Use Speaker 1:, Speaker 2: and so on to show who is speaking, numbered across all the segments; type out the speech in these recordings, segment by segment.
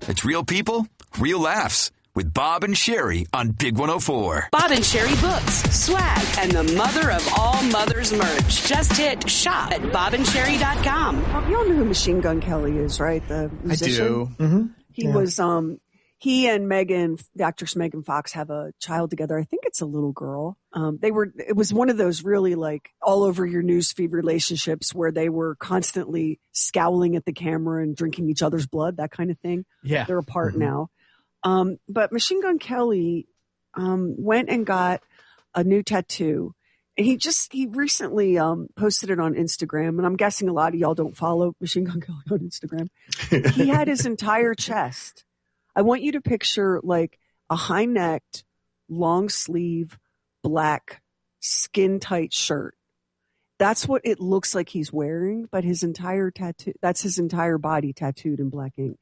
Speaker 1: It's real people, real laughs with Bob and Sherry on Big 104.
Speaker 2: Bob and Sherry books, swag, and the mother of all mothers merch. Just hit shop at bobandSherry.com.
Speaker 3: You all know who Machine Gun Kelly is, right? The musician.
Speaker 4: I do.
Speaker 3: Mm-hmm. He was, he and Megan, the actress Megan Fox, have a child together. I think it's a little girl. It was one of those really like all over your newsfeed relationships where they were constantly scowling at the camera and drinking each other's blood, that kind of thing.
Speaker 4: Yeah.
Speaker 3: They're apart now. But Machine Gun Kelly went and got a new tattoo. And he recently posted it on Instagram. And I'm guessing a lot of y'all don't follow Machine Gun Kelly on Instagram. He had his entire chest. I want you to picture like a high-necked, long-sleeve, black, skin-tight shirt. That's what it looks like he's wearing, but his entire tattoo, that's his entire body tattooed in black ink.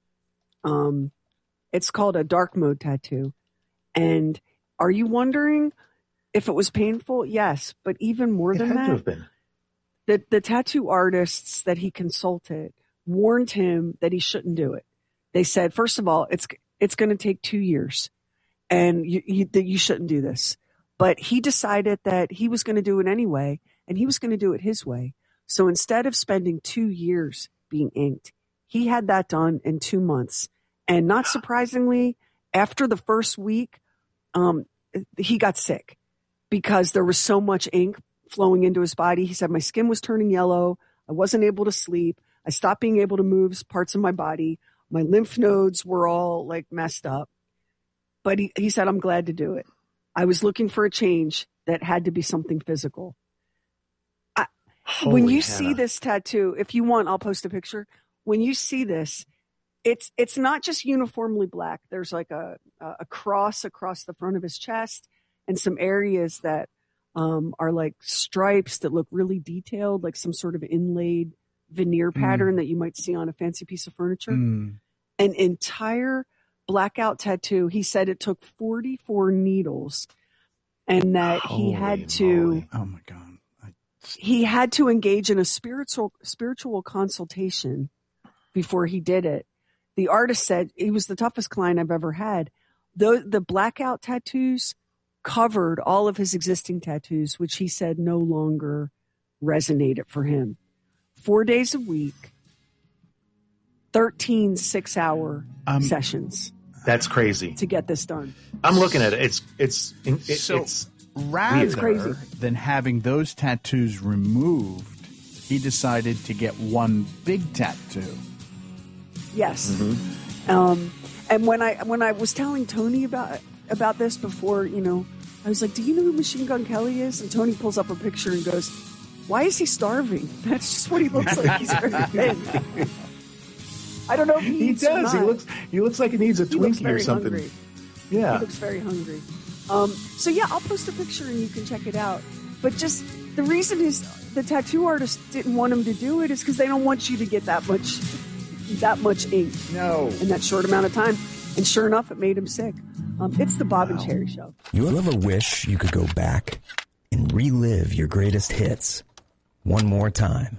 Speaker 3: It's called a dark mode tattoo. And are you wondering if it was painful? Yes, but even more than that,
Speaker 5: to have been.
Speaker 3: The tattoo artists that he consulted warned him that he shouldn't do it. They said, first of all, it's going to take 2 years, and you shouldn't do this. But he decided that he was going to do it anyway, and he was going to do it his way. So instead of spending 2 years being inked, he had that done in 2 months. And not surprisingly, after the first week, he got sick because there was so much ink flowing into his body. He said, my skin was turning yellow. I wasn't able to sleep. I stopped being able to move parts of my body. My lymph nodes were all like messed up. But he said, I'm glad to do it. I was looking for a change that had to be something physical. When you see this tattoo, if you want, I'll post a picture. When you see this, it's not just uniformly black. There's like a cross across the front of his chest and some areas that are like stripes that look really detailed, like some sort of inlaid veneer pattern that you might see on a fancy piece of furniture. An entire blackout tattoo. He said it took 44 needles and that he had to,
Speaker 4: oh my God.
Speaker 3: He had to engage in a spiritual consultation before he did it. The artist said he was the toughest client I've ever had. The blackout tattoos covered all of his existing tattoos, which he said no longer resonated for him. 4 days a week, 13 6-hour sessions.
Speaker 5: That's crazy
Speaker 3: to get this done.
Speaker 5: I'm looking at it. It's
Speaker 4: rather than having those tattoos removed, he decided to get one big tattoo.
Speaker 3: Yes. And when I was telling Tony about this before, I was like, do you know who Machine Gun Kelly is? And Tony pulls up a picture and goes, why is he starving? That's just what he looks like. He's very thin. I don't know if he eats
Speaker 5: does.
Speaker 3: or not.
Speaker 5: He looks like he needs a Twinkie or something.
Speaker 3: Hungry.
Speaker 5: Yeah.
Speaker 3: He looks very hungry. So yeah, I'll post a picture and you can check it out. But just the reason is the tattoo artist didn't want him to do it is because they don't want you to get that much ink.
Speaker 5: No.
Speaker 3: In that short amount of time. And sure enough, it made him sick. It's the Bob and Sherry Show.
Speaker 6: You ever wish you could go back and relive your greatest hits one more time?